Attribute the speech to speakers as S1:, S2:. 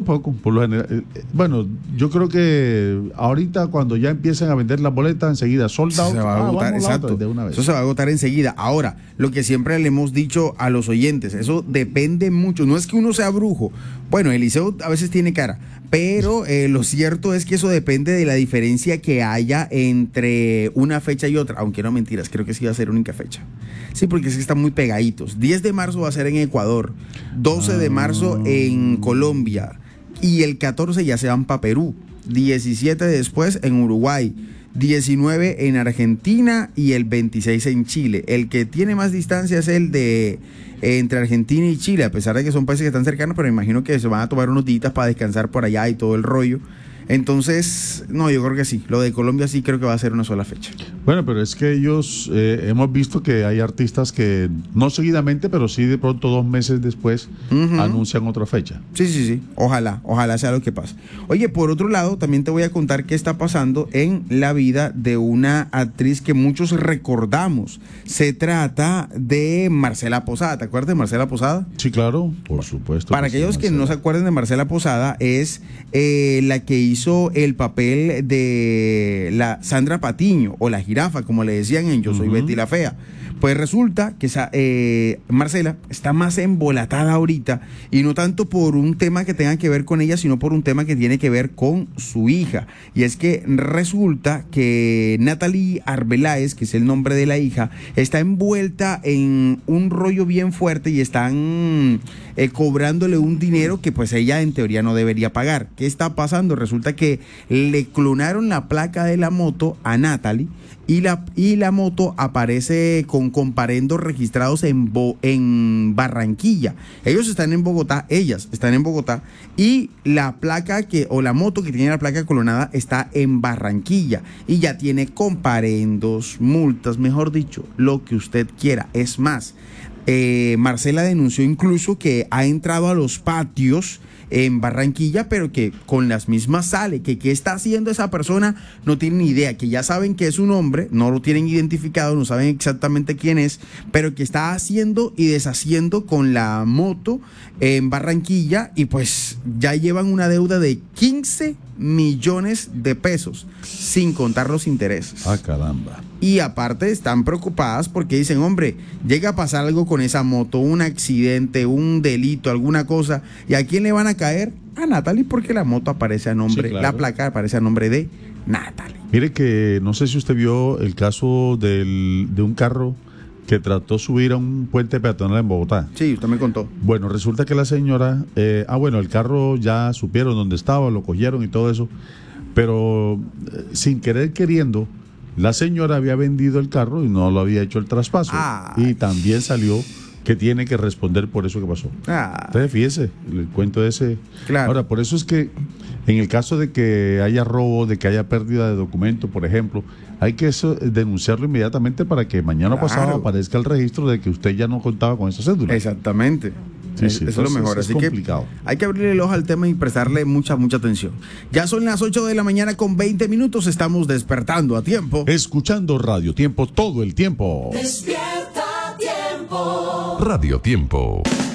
S1: poco, por lo general. Bueno, yo creo que ahorita cuando ya empiecen a vender las boletas, enseguida sold out.
S2: Se va a agotar, exacto.
S1: De una vez.
S2: Eso se va a agotar enseguida. Ahora, lo que siempre le hemos dicho a los oyentes, eso depende mucho. No es que uno sea brujo. Bueno, Eliseo a veces tiene cara, pero lo cierto es que eso depende de la diferencia que haya entre una fecha y otra. Aunque no mentiras, creo que sí va a ser única fecha. Sí, porque es que están muy pegaditos. 10 de marzo va a ser en Ecuador, 12 de marzo en Colombia y el 14 ya se van para Perú, 17 después en Uruguay, 19 en Argentina y el 26 en Chile. El que tiene más distancia es el de entre Argentina y Chile, a pesar de que son países que están cercanos, pero me imagino que se van a tomar unos días para descansar por allá y todo el rollo. Entonces, no, yo creo que sí. Lo de Colombia sí creo que va a ser una sola fecha.
S1: Bueno, pero es que ellos, hemos visto que hay artistas que, no seguidamente, pero sí de pronto 2 meses después, anuncian otra fecha.
S2: Sí. Ojalá sea lo que pase. Oye, por otro lado, también te voy a contar qué está pasando en la vida de una actriz que muchos recordamos. Se trata de Marcela Posada. ¿Te acuerdas de Marcela Posada?
S1: Sí, claro, por supuesto.
S2: Para aquellos que no se acuerden de Marcela Posada, es la que hizo el papel de la Sandra Patiño, o la jirafa, como le decían en Yo Soy Betty la Fea. Pues resulta que Marcela está más embolatada ahorita, y no tanto por un tema que tenga que ver con ella, sino por un tema que tiene que ver con su hija. Y es que resulta que Natalie Arbeláez, que es el nombre de la hija, está envuelta en un rollo bien fuerte y están cobrándole un dinero que pues ella en teoría no debería pagar. ¿Qué está pasando? Resulta que le clonaron la placa de la moto a Natalie, y la moto aparece con comparendos registrados en Barranquilla. Ellos están en Bogotá, ellas están en Bogotá, y la placa la moto que tiene la placa clonada está en Barranquilla y ya tiene comparendos, multas, mejor dicho, lo que usted quiera. Es más, Marcela denunció incluso que ha entrado a los patios en Barranquilla, pero que con las mismas sale, que qué está haciendo esa persona no tienen ni idea, que ya saben que es un hombre, no lo tienen identificado, no saben exactamente quién es, pero que está haciendo y deshaciendo con la moto en Barranquilla, y pues ya llevan una deuda de 15 millones de pesos, sin contar los intereses.
S1: Ah, caramba.
S2: Y aparte están preocupadas porque dicen, hombre, llega a pasar algo con esa moto, un accidente, un delito, alguna cosa, ¿y a quién le van a caer? A Natalie, porque la moto aparece a nombre, sí, claro, la placa aparece a nombre de Natalie.
S1: Mire que no sé si usted vio el caso de un carro que trató de subir a un puente peatonal en Bogotá.
S2: Sí, usted me contó.
S1: Bueno, resulta que la señora, el carro ya supieron dónde estaba, lo cogieron y todo eso, pero sin querer queriendo, la señora había vendido el carro y no lo había hecho el traspaso. Y también salió que tiene que responder por eso que pasó. Entonces, fíjese, el cuento de ese.
S2: Claro.
S1: Ahora, por eso es que en el caso de que haya robo, de que haya pérdida de documento, por ejemplo, hay que denunciarlo inmediatamente para que mañana o pasado aparezca el registro de que usted ya no contaba con esa cédula.
S2: Exactamente.
S1: Sí,
S2: eso es lo mejor.
S1: Es
S2: Así
S1: complicado.
S2: Que hay que abrirle el ojo al tema y prestarle mucha atención. Ya son las 8 de la mañana con 20 minutos. Estamos despertando a tiempo.
S1: Escuchando Radio Tiempo todo el tiempo.
S3: Despierta a tiempo.
S4: Radio Tiempo.